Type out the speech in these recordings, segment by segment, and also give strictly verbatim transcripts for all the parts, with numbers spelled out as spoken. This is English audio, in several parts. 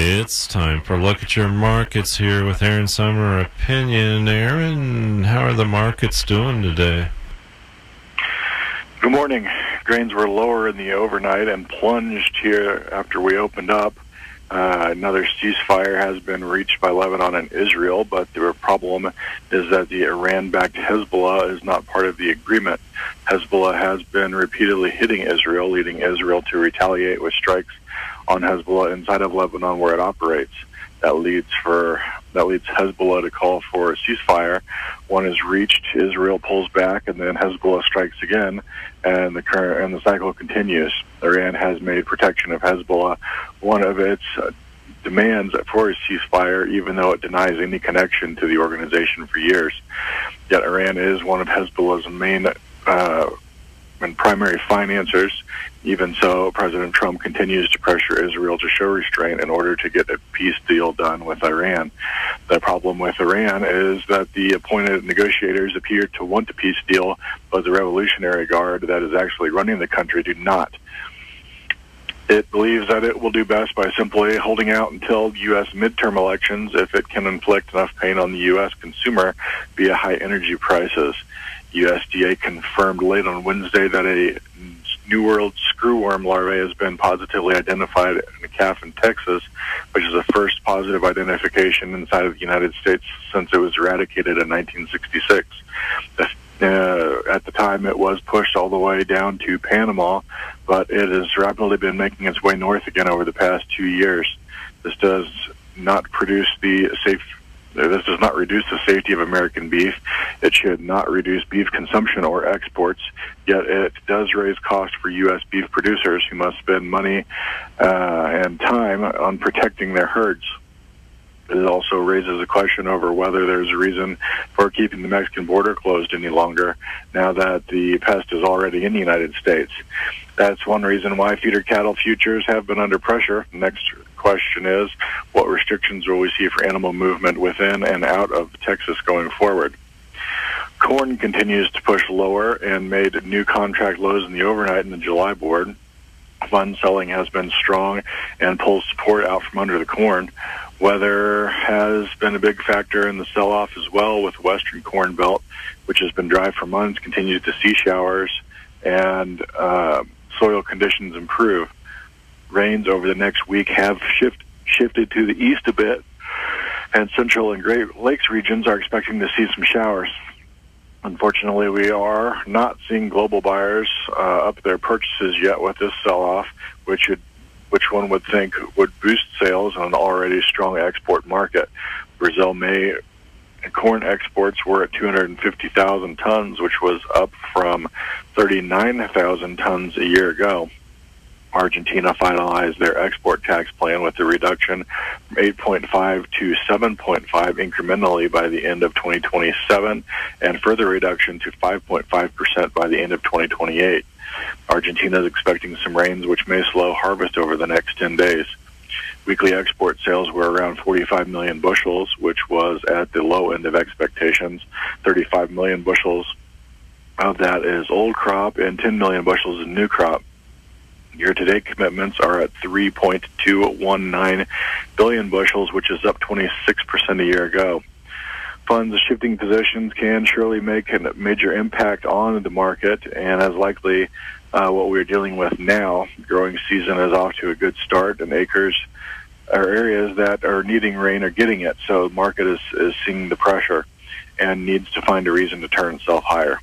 It's time for Look at Your Markets here with Aaron Summer Opinion. Aaron, how are the markets doing today? Good morning. Grains were lower in the overnight and plunged here after we opened up. Uh, another ceasefire has been reached by Lebanon and Israel, but the problem is that the Iran-backed Hezbollah is not part of the agreement. Hezbollah has been repeatedly hitting Israel, leading Israel to retaliate with strikes on Hezbollah inside of Lebanon where it operates. That leads for that leads Hezbollah to call for a ceasefire. One is reached, Israel pulls back, and then Hezbollah strikes again, and the current and the cycle continues. Iran has made protection of Hezbollah one of its uh, demands for a ceasefire, even though it denies any connection to the organization for years. Yet Iran is one of Hezbollah's main uh, and primary financiers. Even so, President Trump continues to pressure Israel to show restraint in order to get a peace deal done with Iran. The problem with Iran is that the appointed negotiators appear to want a peace deal, but the Revolutionary Guard that is actually running the country do not. It believes that it will do best by simply holding out until U S midterm elections if it can inflict enough pain on the U S consumer via high energy prices. U S D A confirmed late on Wednesday that a New World screwworm larvae has been positively identified in a calf in Texas, which is the first positive identification inside of the United States since it was eradicated in nineteen sixty-six. The, uh, at the time, it was pushed all the way down to Panama, but it has rapidly been making its way north again over the past two years. This does not produce the safe This does not reduce the safety of American beef. It should not reduce beef consumption or exports, yet it does raise costs for U S beef producers who must spend money uh, and time on protecting their herds. It also raises a question over whether there's a reason for keeping the Mexican border closed any longer now that the pest is already in the United States. That's one reason why feeder cattle futures have been under pressure. Next question is, what restrictions will we see for animal movement within and out of Texas going forward? Corn continues to push lower and made new contract lows in the overnight in the July board. Fund selling has been strong and pulls support out from under the corn. Weather has been a big factor in the sell-off as well, with western corn belt, which has been dry for months, continues to see showers, and uh, soil conditions improve. Rains over the next week have shift, shifted to the east a bit, and central and Great Lakes regions are expecting to see some showers. Unfortunately, we are not seeing global buyers uh, up their purchases yet with this sell-off, which would, which one would think would boost sales in an already strong export market. Brazil May corn exports were at two hundred fifty thousand tons, which was up from thirty-nine thousand tons a year ago. Argentina finalized their export tax plan with a reduction from eight point five to seven point five incrementally by the end of twenty twenty-seven, and further reduction to five point five percent by the end of twenty twenty-eight. Argentina is expecting some rains which may slow harvest over the next ten days. Weekly export sales were around forty-five million bushels, which was at the low end of expectations. thirty-five million bushels of that is old crop and ten million bushels is new crop. Year-to-date commitments are at three point two one nine billion bushels, which is up twenty-six percent a year ago. Funds shifting positions can surely make a major impact on the market, and as likely uh, what we're dealing with now, growing season is off to a good start, and acres are areas that are needing rain are getting it, so the market is, is seeing the pressure and needs to find a reason to turn itself higher.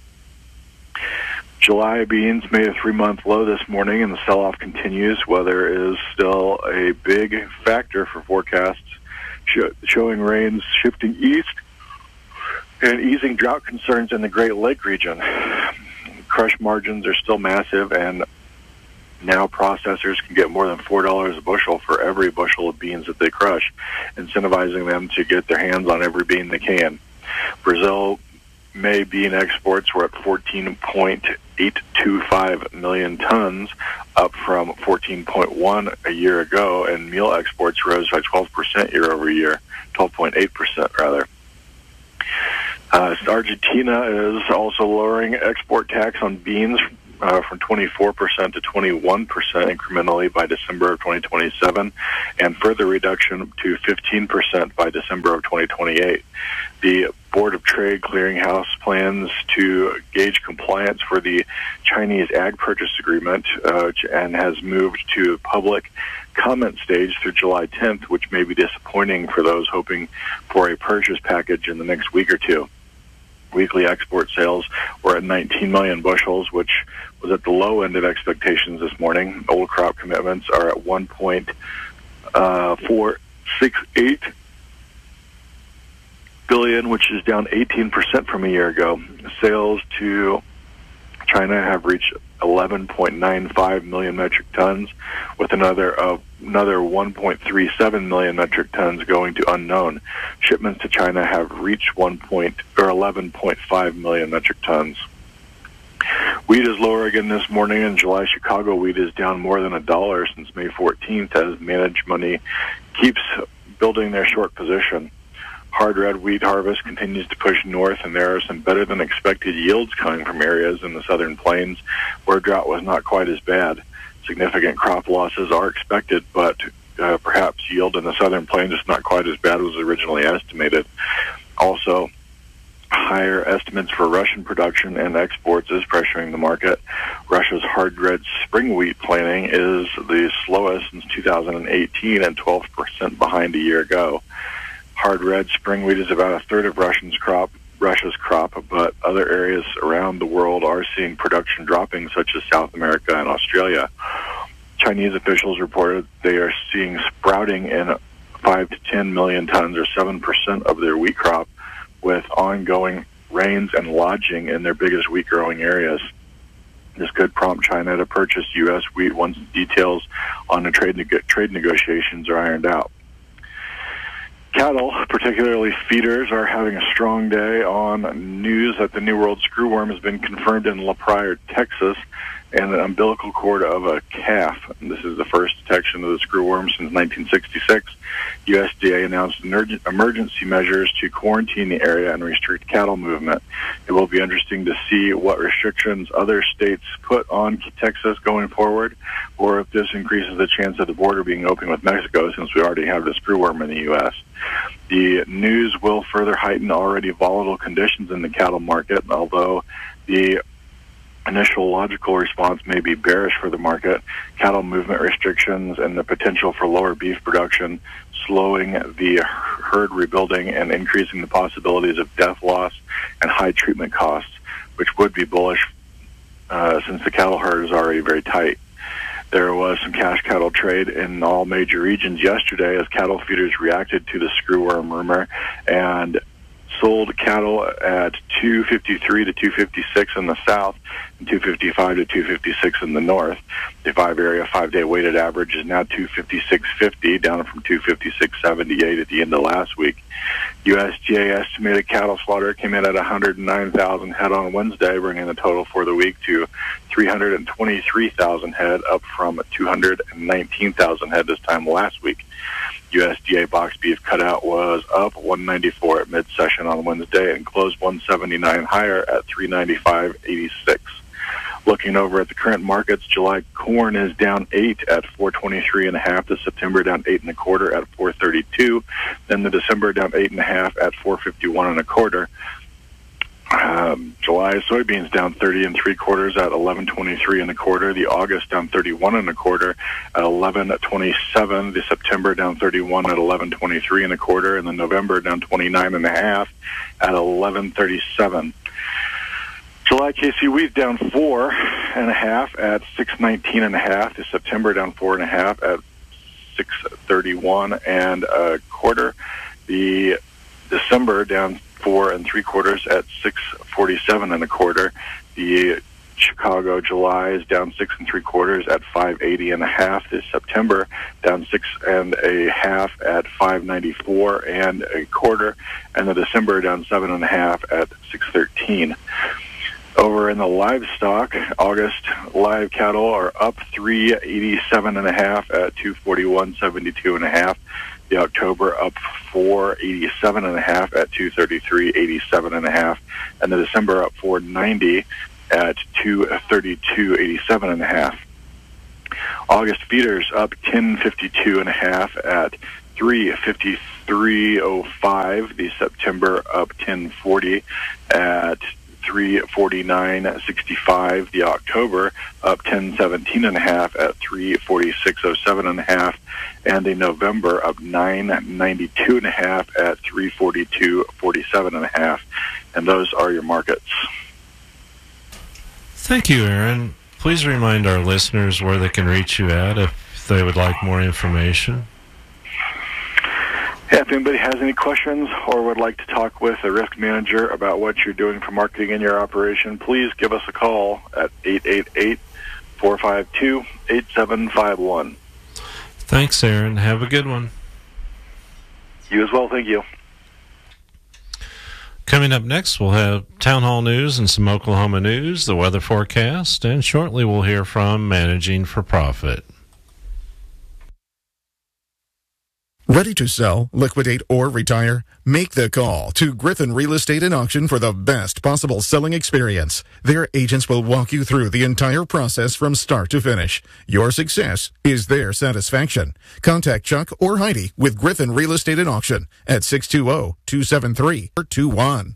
July beans made a three-month low this morning, and the sell-off continues. Weather is still a big factor for forecasts, show, showing rains shifting east and easing drought concerns in the Great Lake region. Crush margins are still massive, and now processors can get more than four dollars a bushel for every bushel of beans that they crush, incentivizing them to get their hands on every bean they can. Brazil May bean exports were at fourteen point eight two five million tons, up from fourteen point one a year ago, and meal exports rose by twelve percent year over year, twelve point eight percent rather. Uh, Argentina is also lowering export tax on beans uh, from twenty-four percent to twenty-one percent incrementally by December of twenty twenty-seven, and further reduction to fifteen percent by December of twenty twenty-eight. The Board of Trade Clearinghouse plans to gauge compliance for the Chinese Ag Purchase Agreement uh, and has moved to public comment stage through July tenth, which may be disappointing for those hoping for a purchase package in the next week or two. Weekly export sales were at nineteen million bushels, which was at the low end of expectations this morning. Old crop commitments are at one point four six eight billion, which is down eighteen percent from a year ago. Sales to China have reached eleven point nine five million metric tons, with another uh, another one point three seven million metric tons going to unknown. Shipments to China have reached one point or eleven point five million metric tons. Wheat is lower again this morning. In July, Chicago wheat is down more than a dollar since May fourteenth, as managed money keeps building their short position. Hard red wheat harvest continues to push north, and there are some better-than-expected yields coming from areas in the southern plains where drought was not quite as bad. Significant crop losses are expected, but uh, perhaps yield in the southern plains is not quite as bad as originally estimated. Also, higher estimates for Russian production and exports is pressuring the market. Russia's hard red spring wheat planting is the slowest since two thousand eighteen and twelve percent behind a year ago. Hard red spring wheat is about a third of Russia's crop, Russia's crop, but other areas around the world are seeing production dropping, such as South America and Australia. Chinese officials reported they are seeing sprouting in five to ten million tons, or seven percent of their wheat crop, with ongoing rains and lodging in their biggest wheat-growing areas. This could prompt China to purchase U S wheat once details on the trade, neg- trade negotiations are ironed out. Cattle, particularly feeders, are having a strong day on news that the New World screwworm has been confirmed in La Pryor, Texas, and an umbilical cord of a calf. And this is the first detection of the screwworm since nineteen sixty-six. U S D A announced emergency measures to quarantine the area and restrict cattle movement. It will be interesting to see what restrictions other states put on Texas going forward, or if this increases the chance of the border being open with Mexico, since we already have the screwworm in the U S The news will further heighten already volatile conditions in the cattle market, although the initial logical response may be bearish for the market. Cattle movement restrictions and the potential for lower beef production, slowing the herd rebuilding and increasing the possibilities of death loss and high treatment costs, which would be bullish uh, since the cattle herd is already very tight. There was some cash cattle trade in all major regions yesterday as cattle feeders reacted to the screwworm rumor and sold cattle at two fifty-three to two fifty-six in the south and two fifty-five to two fifty-six in the north. The five area five day weighted average is now two fifty-six fifty, down from two fifty-six seventy-eight at the end of last week. U S D A estimated cattle slaughter came in at one hundred nine thousand head on Wednesday, bringing the total for the week to three hundred twenty-three thousand head, up from two hundred nineteen thousand head this time last week. U S D A box beef cutout was up one ninety-four at mid-session on Wednesday and closed one seventy-nine higher at three ninety-five eighty-six. Looking over at the current markets, July corn is down eight at four twenty-three and a half. The September down eight and a quarter at four thirty-two. Then the December down eight and a half at four fifty-one and a quarter. Um, July soybeans down thirty and three quarters at eleven twenty-three and a quarter. The August down thirty-one and a quarter at eleven twenty-seven. The September down thirty-one at eleven twenty-three and a quarter, and the November down twenty-nine and a half at eleven thirty-seven. July K C wheat down four and a half at six nineteen and a half. The September down four and a half at six thirty-one and a quarter. The December down four and three quarters at six forty-seven and a quarter. The Chicago July is down six and three quarters at five eighty and a half. This September down six and a half at five ninety-four and a quarter, and the December down seven and a half at six thirteen. Over in the livestock, August live cattle are up three eighty-seven and a half at two forty-one seventy-two and a half. The October up four eighty-seven and a half at two thirty-three eighty-seven and a half, and the December up four ninety at two thirty-two eighty-seven and a half. August feeders up ten fifty-two and a half at three fifty-three oh five. The September up ten forty at three forty-nine sixty-five. The October up ten seventeen and a half at three forty-six oh seven and a half. And the November up nine ninety-two and a half at three forty-two forty-seven and a half. And those are your markets. Thank you, Aaron. Please remind our listeners where they can reach you at if they would like more information. Yeah, if anybody has any questions or would like to talk with a risk manager about what you're doing for marketing in your operation, please give us a call at eight eight eight, four five two, eight seven five one. Thanks, Aaron. Have a good one. You as well. Thank you. Coming up next, we'll have Town Hall News and some Oklahoma news, the weather forecast, and shortly we'll hear from Managing for Profit. Ready to sell, liquidate, or retire? Make the call to Griffin Real Estate and Auction for the best possible selling experience. Their agents will walk you through the entire process from start to finish. Your success is their satisfaction. Contact Chuck or Heidi with Griffin Real Estate and Auction at six two zero, two seven three, four two one.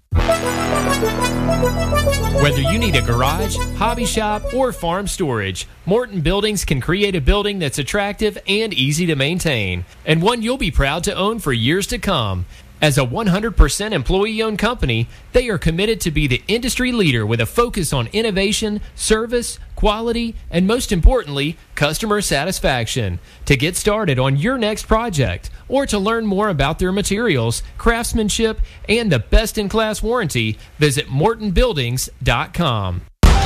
Whether you need a garage, hobby shop, or farm storage, Morton Buildings can create a building that's attractive and easy to maintain, and one you'll be proud to own for years to come. As a one hundred percent employee-owned company, they are committed to be the industry leader with a focus on innovation, service, quality, and most importantly, customer satisfaction. To get started on your next project, or to learn more about their materials, craftsmanship, and the best-in-class warranty, visit morton buildings dot com.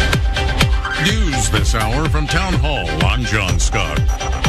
News this hour from Town Hall. I'm John Scott.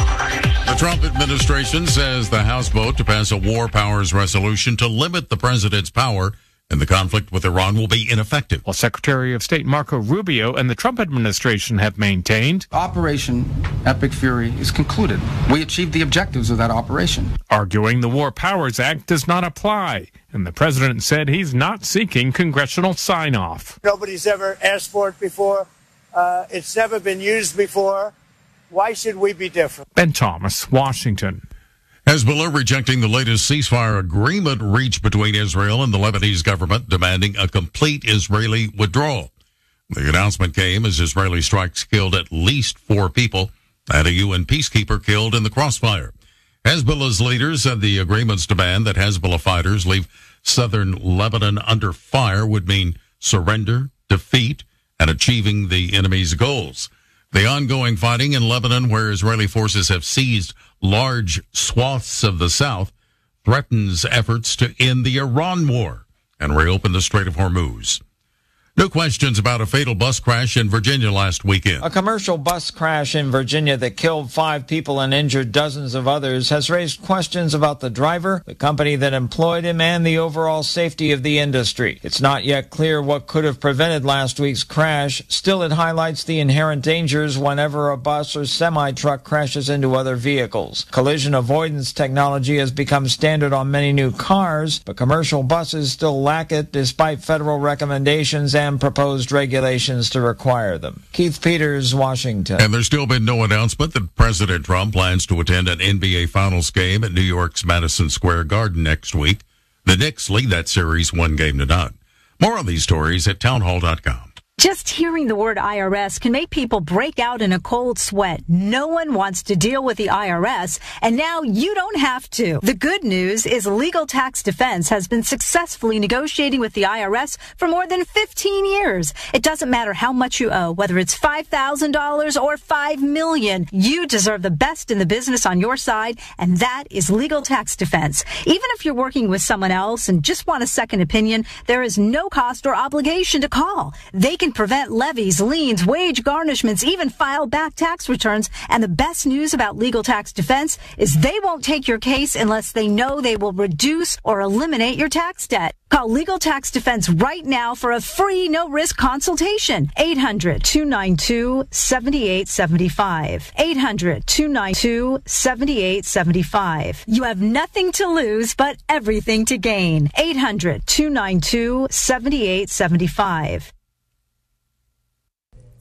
The Trump administration says the House vote to pass a war powers resolution to limit the president's power in the conflict with Iran will be ineffective. Well, Secretary of State Marco Rubio and the Trump administration have maintained Operation Epic Fury is concluded. We achieved the objectives of that operation. Arguing the War Powers Act does not apply, and the president said he's not seeking congressional sign-off. Nobody's ever asked for it before. Uh, it's never been used before. Why should we be different? Ben Thomas, Washington. Hezbollah rejecting the latest ceasefire agreement reached between Israel and the Lebanese government, demanding a complete Israeli withdrawal. The announcement came as Israeli strikes killed at least four people and a U N peacekeeper killed in the crossfire. Hezbollah's leaders said the agreement's demand that Hezbollah fighters leave southern Lebanon under fire would mean surrender, defeat, and achieving the enemy's goals. The ongoing fighting in Lebanon, where Israeli forces have seized large swaths of the south, threatens efforts to end the Iran war and reopen the Strait of Hormuz. No questions about a fatal bus crash in Virginia last weekend. A commercial bus crash in Virginia that killed five people and injured dozens of others has raised questions about the driver, the company that employed him, and the overall safety of the industry. It's not yet clear what could have prevented last week's crash. Still, it highlights the inherent dangers whenever a bus or semi-truck crashes into other vehicles. Collision avoidance technology has become standard on many new cars, but commercial buses still lack it despite federal recommendations and proposed regulations to require them. Keith Peters, Washington. And there's still been no announcement that President Trump plans to attend an N B A Finals game at New York's Madison Square Garden next week. The Knicks lead that series one game to none. More on these stories at townhall dot com. Just hearing the word I R S can make people break out in a cold sweat. No one wants to deal with the I R S, and now you don't have to. The good news is Legal Tax Defense has been successfully negotiating with the I R S for more than fifteen years. It doesn't matter how much you owe, whether it's five thousand dollars or five million dollars. You deserve the best in the business on your side, and that is Legal Tax Defense. Even if you're working with someone else and just want a second opinion, there is no cost or obligation to call. They can prevent levies, liens, wage garnishments, even file back tax returns. And the best news about Legal Tax Defense is they won't take your case unless they know they will reduce or eliminate your tax debt. Call Legal Tax Defense right now for a free, no-risk consultation. eight hundred, two nine two, seven eight seven five. eight hundred, two nine two, seven eight seven five. You have nothing to lose but everything to gain. eight hundred, two nine two, seven eight seven five.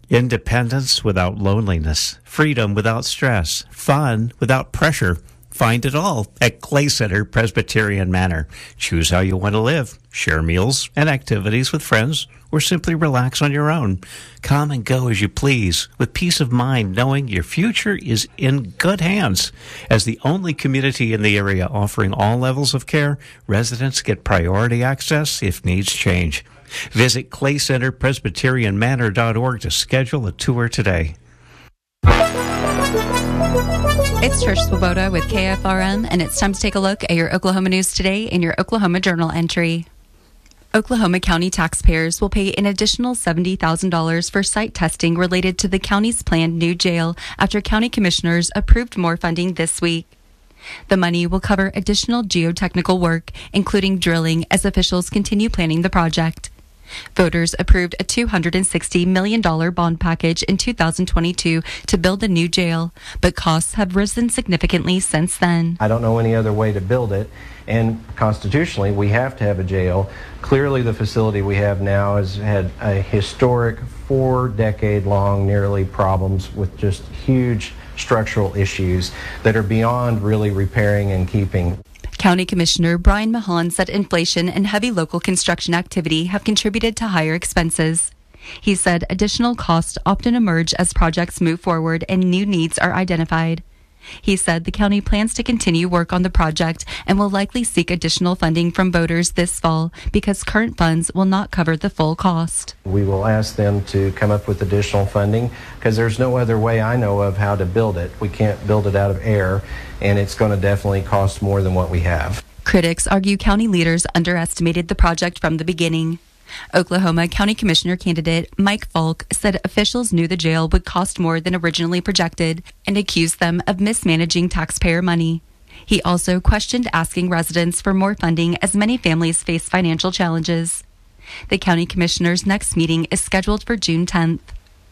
Independence without loneliness, freedom without stress, fun without pressure. Find it all at Clay Center Presbyterian Manor. Choose how you want to live. Share meals and activities with friends, or simply relax on your own. Come and go as you please, with peace of mind, knowing your future is in good hands. As the only community in the area offering all levels of care, residents get priority access if needs change. Visit clay center presbyterian manor dot org to schedule a tour today. It's Trish Swoboda with K F R M, and it's time to take a look at your Oklahoma news today in your Oklahoma Journal entry. Oklahoma County taxpayers will pay an additional seventy thousand dollars for site testing related to the county's planned new jail after county commissioners approved more funding this week. The money will cover additional geotechnical work, including drilling, as officials continue planning the project. Voters approved a two hundred sixty million dollars bond package in two thousand twenty-two to build a new jail, but costs have risen significantly since then. I don't know any other way to build it, and constitutionally we have to have a jail. Clearly the facility we have now has had a historic four-decade-long nearly problems with just huge structural issues that are beyond really repairing and keeping. County Commissioner Brian Mahan said inflation and heavy local construction activity have contributed to higher expenses. He said additional costs often emerge as projects move forward and new needs are identified. He said the county plans to continue work on the project and will likely seek additional funding from voters this fall because current funds will not cover the full cost. We will ask them to come up with additional funding because there's no other way I know of how to build it. We can't build it out of air, and it's going to definitely cost more than what we have. Critics argue county leaders underestimated the project from the beginning. Oklahoma County Commissioner candidate Mike Falk said officials knew the jail would cost more than originally projected and accused them of mismanaging taxpayer money. He also questioned asking residents for more funding as many families face financial challenges. The county commissioner's next meeting is scheduled for June tenth.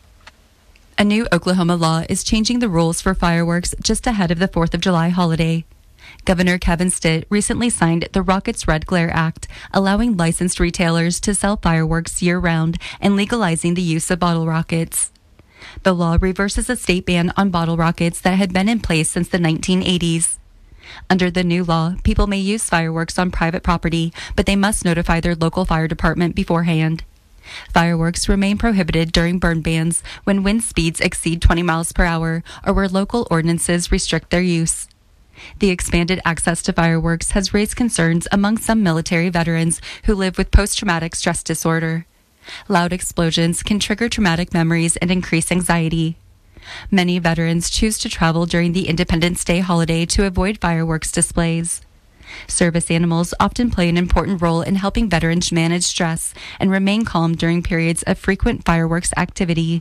A new Oklahoma law is changing the rules for fireworks just ahead of the fourth of July holiday. Governor Kevin Stitt recently signed the Rockets Red Glare Act, allowing licensed retailers to sell fireworks year-round and legalizing the use of bottle rockets. The law reverses a state ban on bottle rockets that had been in place since the nineteen eighties. Under the new law, people may use fireworks on private property, but they must notify their local fire department beforehand. Fireworks remain prohibited during burn bans when wind speeds exceed twenty miles per hour or where local ordinances restrict their use. The expanded access to fireworks has raised concerns among some military veterans who live with post-traumatic stress disorder. Loud explosions can trigger traumatic memories and increase anxiety. Many veterans choose to travel during the Independence Day holiday to avoid fireworks displays. Service animals often play an important role in helping veterans manage stress and remain calm during periods of frequent fireworks activity.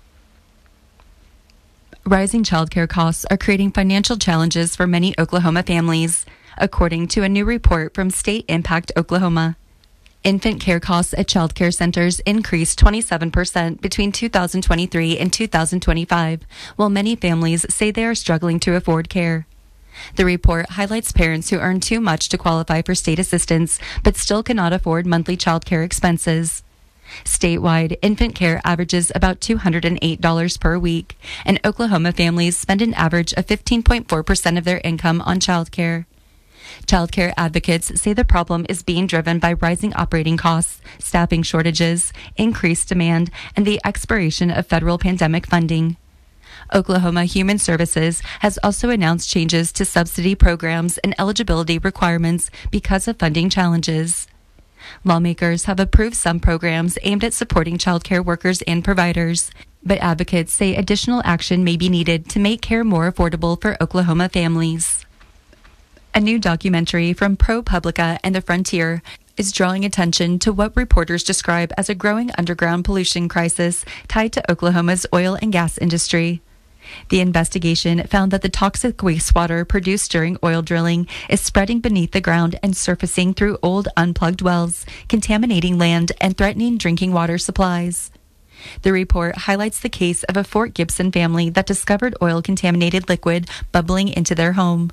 Rising childcare costs are creating financial challenges for many Oklahoma families, according to a new report from State Impact Oklahoma. Infant care costs at child care centers increased twenty-seven percent between two thousand twenty-three and two thousand twenty-five, while many families say they are struggling to afford care. The report highlights parents who earn too much to qualify for state assistance but still cannot afford monthly child care expenses. Statewide, infant care averages about two hundred eight dollars per week, and Oklahoma families spend an average of fifteen point four percent of their income on child care. Child care advocates say the problem is being driven by rising operating costs, staffing shortages, increased demand, and the expiration of federal pandemic funding. Oklahoma Human Services has also announced changes to subsidy programs and eligibility requirements because of funding challenges. Lawmakers have approved some programs aimed at supporting childcare workers and providers, but advocates say additional action may be needed to make care more affordable for Oklahoma families. A new documentary from ProPublica and The Frontier is drawing attention to what reporters describe as a growing underground pollution crisis tied to Oklahoma's oil and gas industry. The investigation found that the toxic wastewater produced during oil drilling is spreading beneath the ground and surfacing through old unplugged wells, contaminating land and threatening drinking water supplies. The report highlights the case of a Fort Gibson family that discovered oil-contaminated liquid bubbling into their home.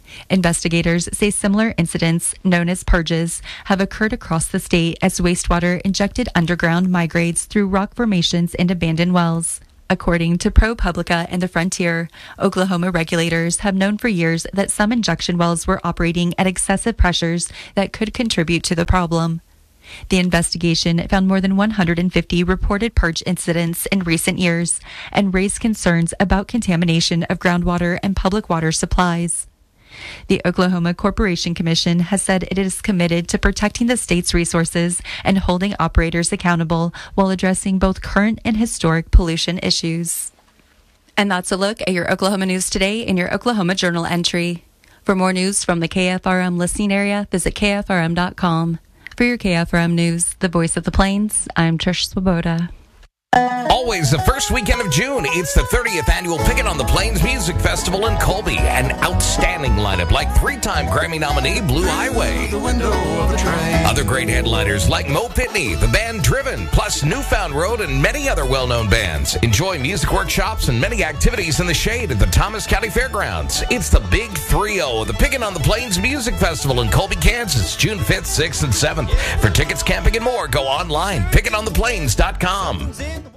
Investigators say similar incidents, known as purges, have occurred across the state as wastewater injected underground migrates through rock formations and abandoned wells. According to ProPublica and the Frontier, Oklahoma regulators have known for years that some injection wells were operating at excessive pressures that could contribute to the problem. The investigation found more than one hundred fifty reported purge incidents in recent years and raised concerns about contamination of groundwater and public water supplies. The Oklahoma Corporation Commission has said it is committed to protecting the state's resources and holding operators accountable while addressing both current and historic pollution issues. And that's a look at your Oklahoma news today in your Oklahoma Journal entry. For more news from the K F R M listening area, visit K F R M dot com. For your K F R M News, the voice of the Plains, I'm Trish Swoboda. Always the first weekend of June, it's the thirtieth annual Pickin' on the Plains Music Festival in Colby. An outstanding lineup like three-time Grammy nominee Blue Highway. The window of a train. Other great headliners like Mo Pitney, the band Driven, plus Newfound Road and many other well-known bands. Enjoy music workshops and many activities in the shade at the Thomas County Fairgrounds. It's the Big three oh of the Pickin' on the Plains Music Festival in Colby, Kansas, June fifth, sixth, and seventh. For tickets, camping, and more, go online, pickin on the plains dot com.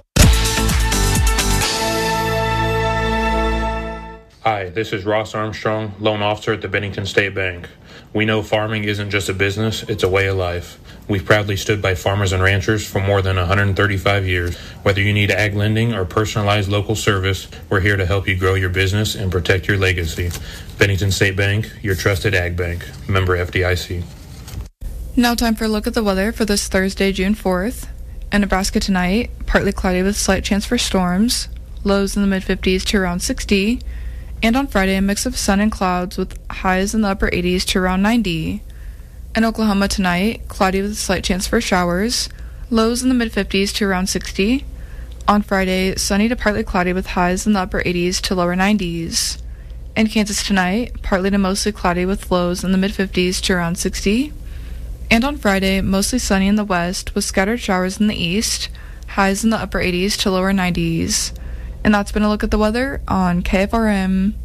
Hi, this is Ross Armstrong, loan officer at the Bennington State Bank. We know farming isn't just a business, it's a way of life. We've proudly stood by farmers and ranchers for more than one hundred thirty-five years. Whether you need ag lending or personalized local service, we're here to help you grow your business and protect your legacy. Bennington State Bank, your trusted ag bank. Member F D I C. Now time for a look at the weather for this Thursday, June fourth. In Nebraska tonight, partly cloudy with slight chance for storms, lows in the mid fifties to around sixty. And on Friday, a mix of sun and clouds with highs in the upper eighties to around ninety. In Oklahoma tonight, cloudy with a slight chance for showers, lows in the mid fifties to around sixty. On Friday, sunny to partly cloudy with highs in the upper eighties to lower nineties. In Kansas tonight, partly to mostly cloudy with lows in the mid fifties to around sixty. And on Friday, mostly sunny in the west with scattered showers in the east, highs in the upper eighties to lower nineties. And that's been a look at the weather on K F R M.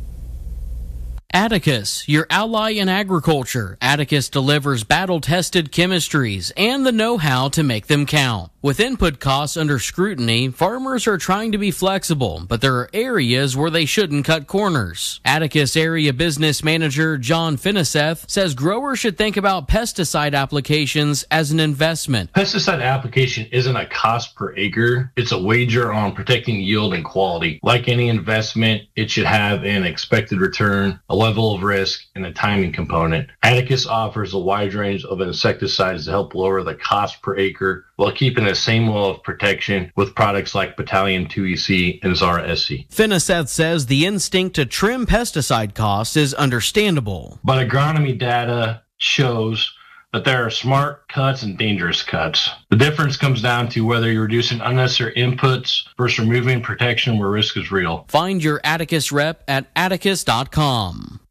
Atticus, your ally in agriculture. Atticus delivers battle-tested chemistries and the know-how to make them count. With input costs under scrutiny, farmers are trying to be flexible, but there are areas where they shouldn't cut corners. Atticus Area Business Manager John Finiseth says growers should think about pesticide applications as an investment. Pesticide application isn't a cost per acre. It's a wager on protecting yield and quality. Like any investment, it should have an expected return, a level of risk, and a timing component. Atticus offers a wide range of insecticides to help lower the cost per acre while keeping the same level of protection with products like Battalion two E C and Zara S C. Finiseth says the instinct to trim pesticide costs is understandable. But agronomy data shows that there are smart cuts and dangerous cuts. The difference comes down to whether you're reducing unnecessary inputs versus removing protection where risk is real. Find your Atticus rep at atticus dot com.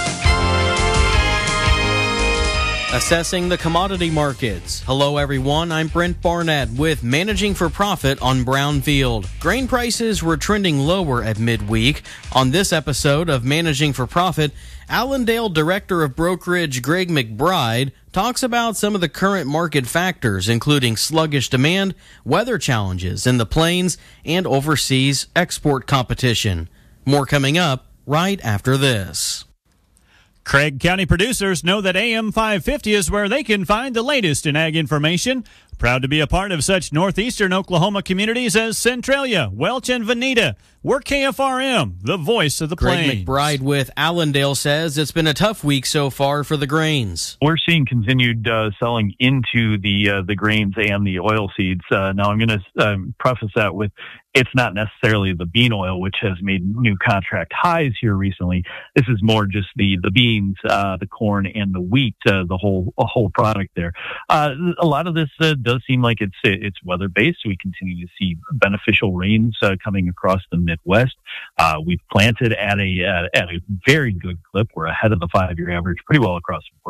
Assessing the commodity markets. Hello everyone, I'm Brent Barnett with Managing for Profit on Brownfield. Grain prices were trending lower at midweek. On this episode of Managing for Profit, Allendale Director of Brokerage Greg McBride talks about some of the current market factors, including sluggish demand, weather challenges in the plains, and overseas export competition. More coming up right after this. Craig County producers know that A M five fifty is where they can find the latest in ag information. Proud to be a part of such northeastern Oklahoma communities as Centralia, Welch, and Veneta. We're K F R M, the voice of the plains. Greg McBride with Allendale says it's been a tough week so far for the grains. We're seeing continued uh, selling into the uh, the grains and the oil seeds. Uh, now, I'm going to um, preface that with it's not necessarily the bean oil, which has made new contract highs here recently. This is more just the the beans, uh, the corn, and the wheat, uh, the whole a whole product there. Uh, a lot of this uh, does seem like it's it's weather based. We continue to see beneficial rains uh, coming across the Midwest. Uh, we've planted at a at, at a very good clip. We're ahead of the five year average pretty well across the board.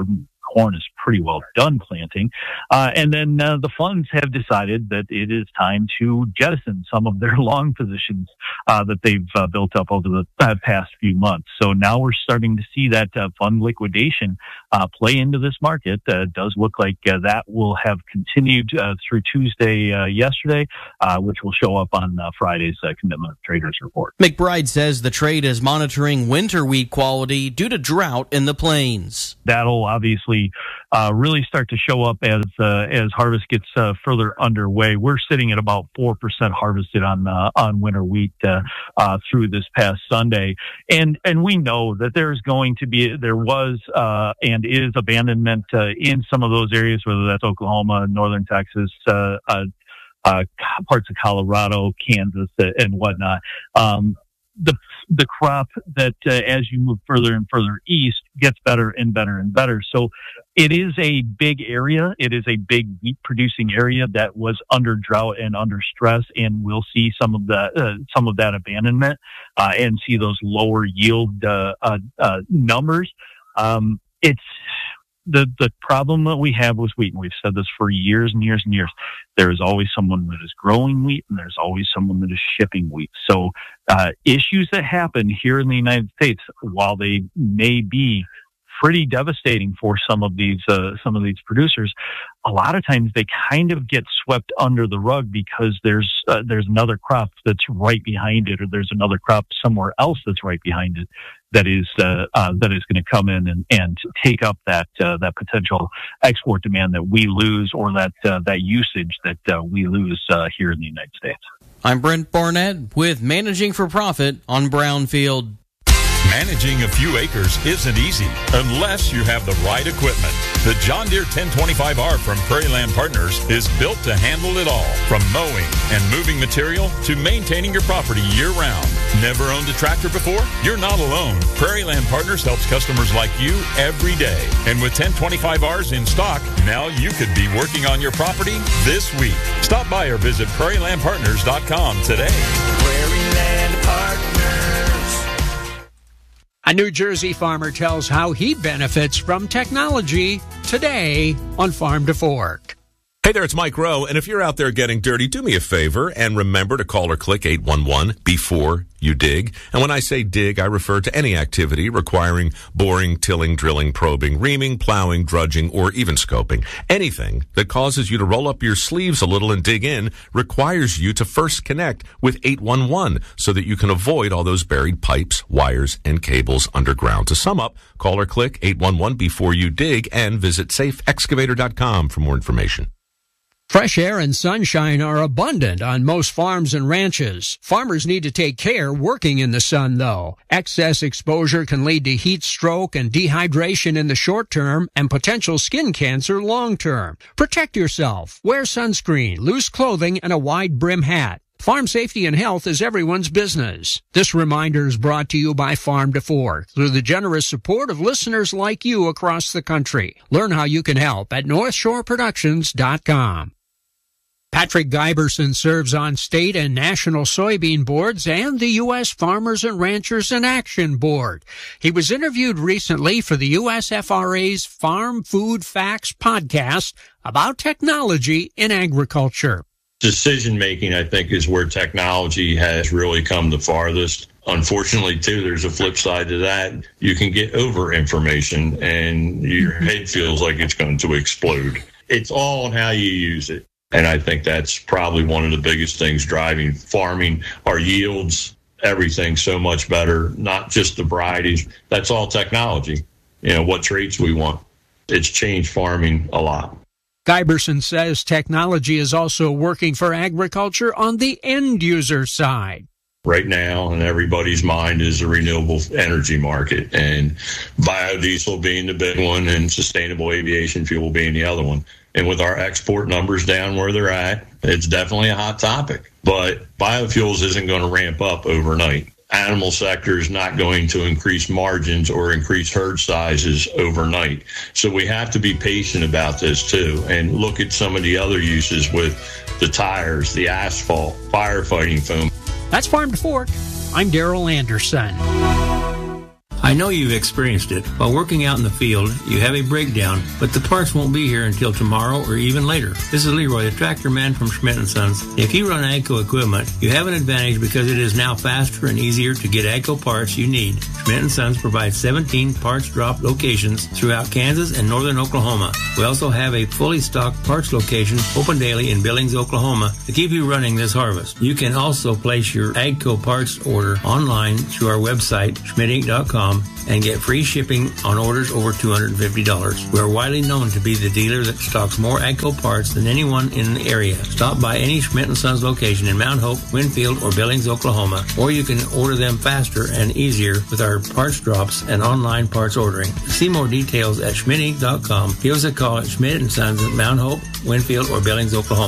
corn is pretty well done planting. Uh, and then uh, the funds have decided that it is time to jettison some of their long positions uh, that they've uh, built up over the uh, past few months. So now we're starting to see that uh, fund liquidation uh, play into this market. Uh, it does look like uh, that will have continued uh, through Tuesday uh, yesterday, uh, which will show up on uh, Friday's uh, Commitment of Traders report. McBride says the trade is monitoring winter wheat quality due to drought in the plains. That'll obviously uh, really start to show up as uh, as harvest gets uh, further underway. We're sitting at about four percent harvested on uh, on winter wheat uh, uh, through this past Sunday, and and we know that there's going to be there was uh, and is abandonment uh, in some of those areas, whether that's Oklahoma, northern Texas, uh, uh, uh, parts of Colorado, Kansas, uh, and whatnot. Um, the the crop that uh, as you move further and further east gets better and better and better. So it is a big area. It is a big wheat producing area that was under drought and under stress, and we'll see some of that uh, some of that abandonment uh, and see those lower yield uh, uh, uh, numbers. Um, it's The the problem that we have with wheat, and we've said this for years and years and years, there is always someone that is growing wheat and there's always someone that is shipping wheat. So uh, issues that happen here in the United States, while they may be pretty devastating for some of these uh, some of these producers, a lot of times they kind of get swept under the rug because there's uh, there's another crop that's right behind it, or there's another crop somewhere else that's right behind it that is uh, uh, that is going to come in and, and take up that uh, that potential export demand that we lose, or that uh, that usage that uh, we lose uh, here in the United States. I'm Brent Barnett with Managing for Profit on Brownfield. Managing a few acres isn't easy unless you have the right equipment. The John Deere ten twenty-five R from Prairie Land Partners is built to handle it all, from mowing and moving material to maintaining your property year-round. Never owned a tractor before? You're not alone. Prairie Land Partners helps customers like you every day. And with ten twenty-five Rs in stock, now you could be working on your property this week. Stop by or visit prairie land partners dot com today. Prairie Land Partners. A New Jersey farmer tells how he benefits from technology today on Farm to Fork. Hey there, it's Mike Rowe, and if you're out there getting dirty, do me a favor and remember to call or click eight one one before you dig. And when I say dig, I refer to any activity requiring boring, tilling, drilling, probing, reaming, plowing, drudging, or even scoping. Anything that causes you to roll up your sleeves a little and dig in requires you to first connect with eight one one so that you can avoid all those buried pipes, wires, and cables underground. To sum up, call or click eight one one before you dig and visit safe excavator dot com for more information. Fresh air and sunshine are abundant on most farms and ranches. Farmers need to take care working in the sun, though. Excess exposure can lead to heat stroke and dehydration in the short term and potential skin cancer long term. Protect yourself. Wear sunscreen, loose clothing, and a wide brim hat. Farm safety and health is everyone's business. This reminder is brought to you by Farm to Fork through the generous support of listeners like you across the country. Learn how you can help at north shore productions dot com. Patrick Guyberson serves on state and national soybean boards and the U S Farmers and Ranchers in Action Board. He was interviewed recently for the U S F R A's Farm Food Facts podcast about technology in agriculture. Decision-making, I think, is where technology has really come the farthest. Unfortunately, too, there's a flip side to that. You can get over information and your head feels like it's going to explode. It's all on how you use it. And I think that's probably one of the biggest things driving farming, our yields, everything so much better, not just the varieties. That's all technology. You know, what traits we want. It's changed farming a lot. Guyberson says technology is also working for agriculture on the end user side. Right now, in everybody's mind is the renewable energy market, and biodiesel being the big one and sustainable aviation fuel being the other one. And with our export numbers down where they're at, it's definitely a hot topic. But biofuels isn't going to ramp up overnight. Animal sector is not going to increase margins or increase herd sizes overnight. So we have to be patient about this too and look at some of the other uses with the tires, the asphalt, firefighting foam. That's Farm to Fork. I'm Daryl Anderson. I know you've experienced it. While working out in the field, you have a breakdown, but the parts won't be here until tomorrow or even later. This is Leroy, the tractor man from Schmidt and Sons. If you run AGCO equipment, you have an advantage because it is now faster and easier to get AGCO parts you need. Schmidt and Sons provides seventeen parts drop locations throughout Kansas and northern Oklahoma. We also have a fully stocked parts location open daily in Billings, Oklahoma to keep you running this harvest. You can also place your AGCO parts order online through our website, schmidt inc dot com, and get free shipping on orders over two hundred fifty dollars. We are widely known to be the dealer that stocks more AGCO parts than anyone in the area. Stop by any Schmidt and Sons location in Mount Hope, Winfield, or Billings, Oklahoma, or you can order them faster and easier with our parts drops and online parts ordering. See more details at schmidt inc dot com. Give us a call at Schmidt and Sons at Mount Hope, Winfield, or Billings, Oklahoma.